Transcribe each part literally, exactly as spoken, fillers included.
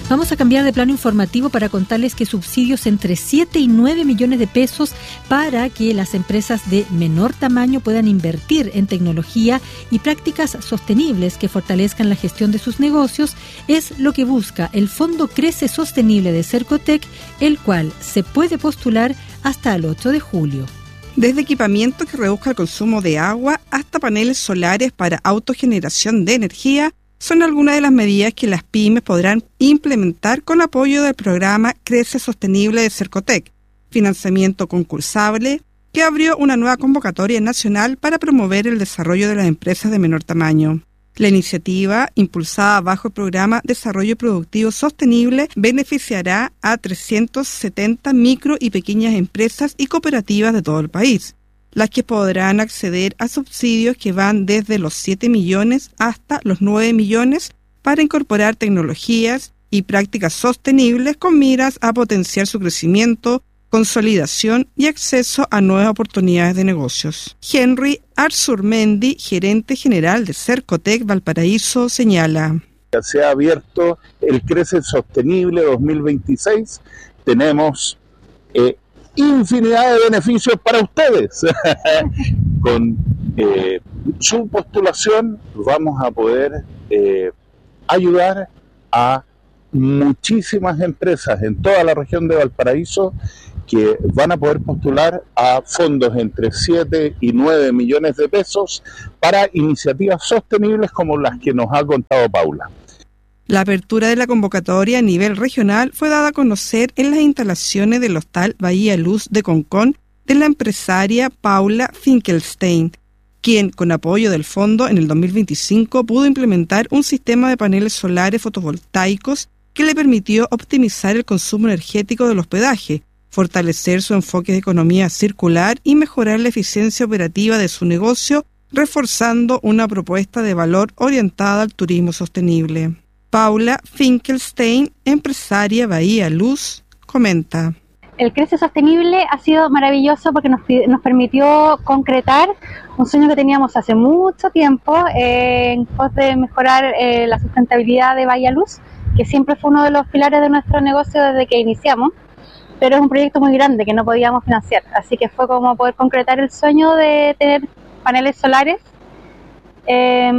Vamos a cambiar de plano informativo para contarles que subsidios entre siete y nueve millones de pesos para que las empresas de menor tamaño puedan invertir en tecnología y prácticas sostenibles que fortalezcan la gestión de sus negocios es lo que busca el Fondo Crece Sostenible de Cercotec, el cual se puede postular hasta el ocho de julio. Desde equipamiento que reduzca el consumo de agua hasta paneles solares para autogeneración de energía, son algunas de las medidas que las pymes podrán implementar con apoyo del programa Crece Sostenible de Cercotec, financiamiento concursable, que abrió una nueva convocatoria nacional para promover el desarrollo de las empresas de menor tamaño. La iniciativa, impulsada bajo el programa Desarrollo Productivo Sostenible, beneficiará a trescientas setenta micro y pequeñas empresas y cooperativas de todo el país, las que podrán acceder a subsidios que van desde los siete millones hasta los nueve millones para incorporar tecnologías y prácticas sostenibles con miras a potenciar su crecimiento, consolidación y acceso a nuevas oportunidades de negocios. Henry Arzurmendi, gerente general de Cercotec Valparaíso, señala: Se ha abierto el Crece Sostenible dos mil veintiséis. Tenemos eh, infinidad de beneficios para ustedes. Con eh, su postulación vamos a poder eh, ayudar a muchísimas empresas en toda la región de Valparaíso que van a poder postular a fondos entre siete y nueve millones de pesos para iniciativas sostenibles como las que nos ha contado Paula. La apertura de la convocatoria a nivel regional fue dada a conocer en las instalaciones del Hostal Bahía Luz de Concón de la empresaria Paula Finkelstein, quien, con apoyo del fondo en el dos mil veinticinco, pudo implementar un sistema de paneles solares fotovoltaicos que le permitió optimizar el consumo energético del hospedaje, fortalecer su enfoque de economía circular y mejorar la eficiencia operativa de su negocio, reforzando una propuesta de valor orientada al turismo sostenible. Paula Finkelstein, empresaria Bahía Luz, comenta: El Crece Sostenible ha sido maravilloso porque nos, nos permitió concretar un sueño que teníamos hace mucho tiempo eh, en pos de mejorar eh, la sustentabilidad de Bahía Luz, que siempre fue uno de los pilares de nuestro negocio desde que iniciamos, pero es un proyecto muy grande que no podíamos financiar, así que fue como poder concretar el sueño de tener paneles solares eh,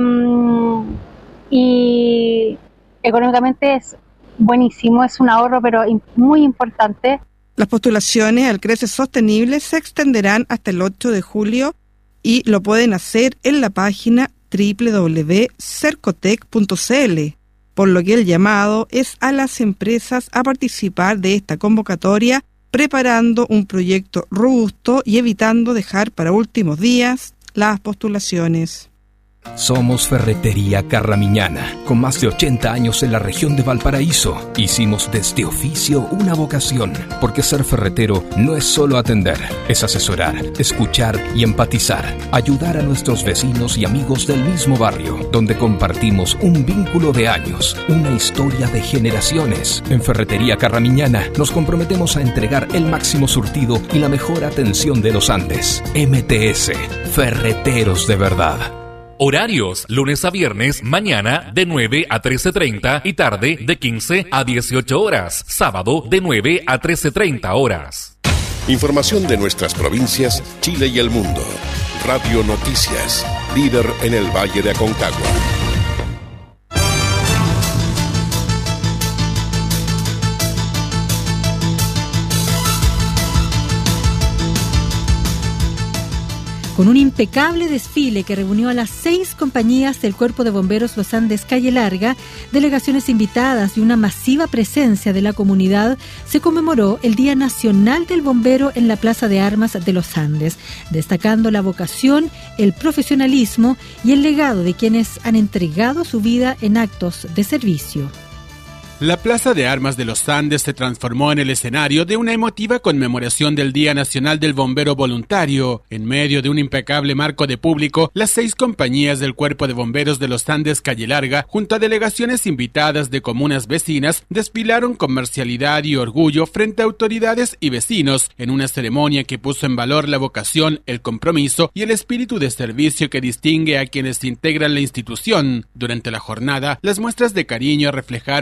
y económicamente es buenísimo, es un ahorro pero muy importante. Las postulaciones al Crece Sostenible se extenderán hasta el ocho de julio y lo pueden hacer en la página doble u doble u doble u punto cercotec punto c l, por lo que el llamado es a las empresas a participar de esta convocatoria preparando un proyecto robusto y evitando dejar para últimos días las postulaciones. Somos Ferretería Carramiñana, con más de ochenta años en la región de Valparaíso. Hicimos de este oficio una vocación, porque ser ferretero no es solo atender, es asesorar, escuchar y empatizar, ayudar a nuestros vecinos y amigos del mismo barrio, donde compartimos un vínculo de años, una historia de generaciones. En Ferretería Carramiñana nos comprometemos a entregar el máximo surtido y la mejor atención de los Andes. M T S, Ferreteros de verdad. Horarios, lunes a viernes, mañana de nueve a trece treinta y tarde de quince a dieciocho horas. Sábado de nueve a trece treinta horas. Información de nuestras provincias, Chile y el mundo. Radio Noticias, líder en el Valle de Aconcagua. Con un impecable desfile que reunió a las seis compañías del Cuerpo de Bomberos Los Andes Calle Larga, delegaciones invitadas y una masiva presencia de la comunidad, se conmemoró el Día Nacional del Bombero en la Plaza de Armas de Los Andes, destacando la vocación, el profesionalismo y el legado de quienes han entregado su vida en actos de servicio. La Plaza de Armas de los Andes se transformó en el escenario de una emotiva conmemoración del Día Nacional del Bombero Voluntario. En medio de un impecable marco de público, las seis compañías del Cuerpo de Bomberos de los Andes Calle Larga, junto a delegaciones invitadas de comunas vecinas, desfilaron con marcialidad y orgullo frente a autoridades y vecinos, en una ceremonia que puso en valor la vocación, el compromiso y el espíritu de servicio que distingue a quienes integran la institución. Durante la jornada, las muestras de cariño reflejaron el estrecho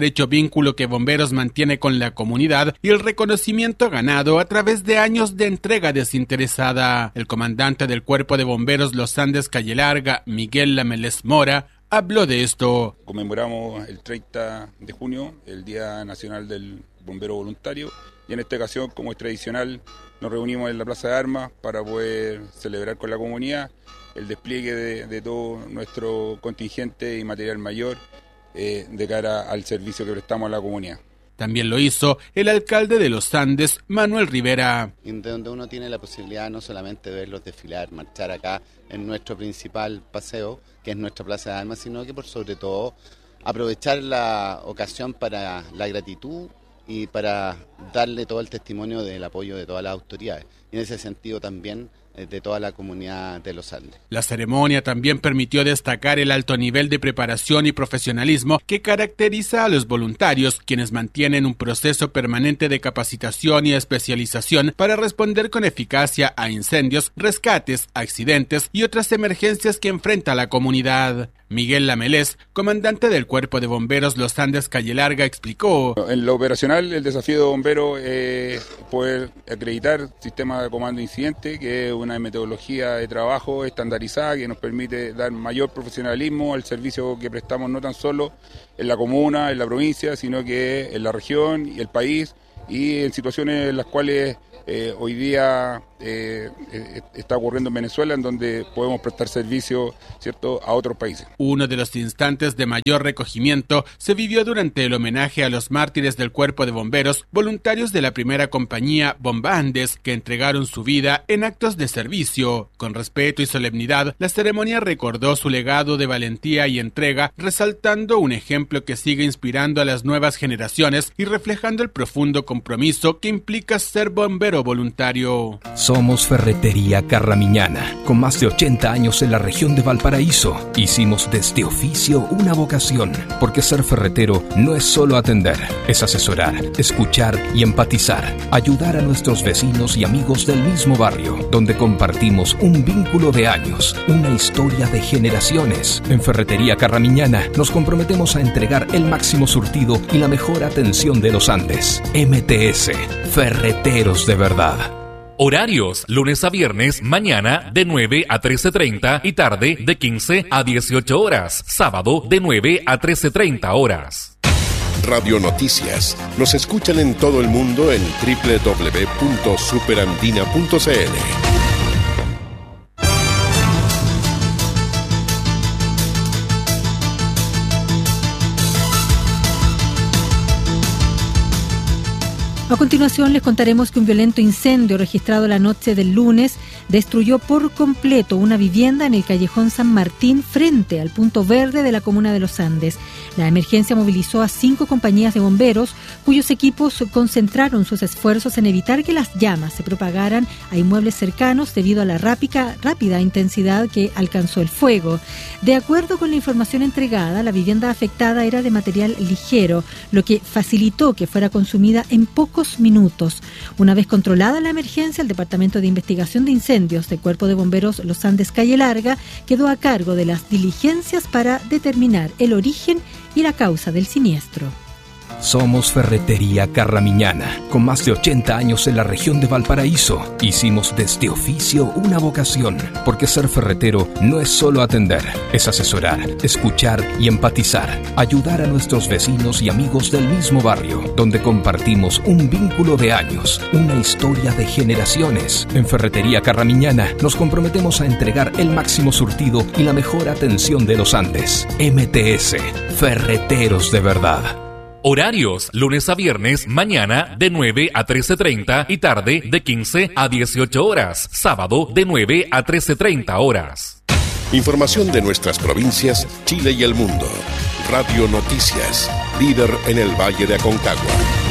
estrecho vínculo que Bomberos mantiene con la comunidad y el reconocimiento ganado a través de años de entrega desinteresada. El comandante del Cuerpo de Bomberos Los Andes Calle Larga, Miguel Lamelés Mora, habló de esto. Conmemoramos el treinta de junio, el Día Nacional del Bombero Voluntario, y en esta ocasión, como es tradicional, nos reunimos en la Plaza de Armas para poder celebrar con la comunidad el despliegue de, de todo nuestro contingente y material mayor eh, de cara al servicio que prestamos a la comunidad. También lo hizo el alcalde de Los Andes, Manuel Rivera. De donde uno tiene la posibilidad no solamente de verlos desfilar, marchar acá en nuestro principal paseo, que es nuestra Plaza de Armas, sino que por sobre todo aprovechar la ocasión para la gratitud y para darle todo el testimonio del apoyo de todas las autoridades. Y en ese sentido también de toda la comunidad de Los Andes. La ceremonia también permitió destacar el alto nivel de preparación y profesionalismo que caracteriza a los voluntarios, quienes mantienen un proceso permanente de capacitación y especialización para responder con eficacia a incendios, rescates, accidentes y otras emergencias que enfrenta la comunidad. Miguel Lamelés, comandante del Cuerpo de Bomberos Los Andes Calle Larga, explicó. En lo operacional, el desafío de bomberos es poder acreditar sistema de comando incidente, que es una metodología de trabajo estandarizada que nos permite dar mayor profesionalismo al servicio que prestamos no tan solo en la comuna, en la provincia, sino que en la región y el país, y en situaciones en las cuales eh, hoy día eh, eh, está ocurriendo en Venezuela, en donde podemos prestar servicio, ¿cierto?, a otros países. Uno de los instantes de mayor recogimiento se vivió durante el homenaje a los mártires del Cuerpo de Bomberos, voluntarios de la primera compañía Bomba Andes, que entregaron su vida en actos de servicio. Con respeto y solemnidad, la ceremonia recordó su legado de valentía y entrega, resaltando un ejemplo que sigue inspirando a las nuevas generaciones y reflejando el profundo compromiso que implica ser bombero voluntario. Somos Ferretería Carramiñana, con más de ochenta años en la región de Valparaíso. Hicimos de este oficio una vocación, porque ser ferretero no es solo atender, es asesorar, escuchar y empatizar, ayudar a nuestros vecinos y amigos del mismo barrio, donde compartimos un vínculo de años, una historia de generaciones. En Ferretería Carramiñana nos comprometemos a entregar el máximo surtido y la mejor atención de los Andes. M T S, Ferreteros de verdad. Horarios, lunes a viernes, mañana de nueve a trece treinta y tarde de quince a dieciocho horas. Sábado de nueve a trece treinta horas. Radio Noticias. Nos escuchan en todo el mundo en doble u doble u doble u punto superandina punto c l. A continuación les contaremos que un violento incendio registrado la noche del lunes destruyó por completo una vivienda en el callejón San Martín frente al punto verde de la comuna de Los Andes. La emergencia movilizó a cinco compañías de bomberos cuyos equipos concentraron sus esfuerzos en evitar que las llamas se propagaran a inmuebles cercanos debido a la rápida, rápida intensidad que alcanzó el fuego. De acuerdo con la información entregada, la vivienda afectada era de material ligero, lo que facilitó que fuera consumida en pocos minutos. Una vez controlada la emergencia, el Departamento de Investigación de Incendios del Cuerpo de Bomberos Los Andes Calle Larga quedó a cargo de las diligencias para determinar el origen y la causa del siniestro. Somos Ferretería Carramiñana, con más de ochenta años en la región de Valparaíso. Hicimos de este oficio una vocación, porque ser ferretero no es solo atender, es asesorar, escuchar y empatizar, ayudar a nuestros vecinos y amigos del mismo barrio, donde compartimos un vínculo de años, una historia de generaciones. En Ferretería Carramiñana nos comprometemos a entregar el máximo surtido y la mejor atención de los Andes. M T S, Ferreteros de verdad. Horarios, lunes a viernes, mañana de nueve a trece treinta y tarde de quince a dieciocho horas. Sábado de nueve a trece treinta horas. Información de nuestras provincias, Chile y el mundo. Radio Noticias, líder en el Valle de Aconcagua.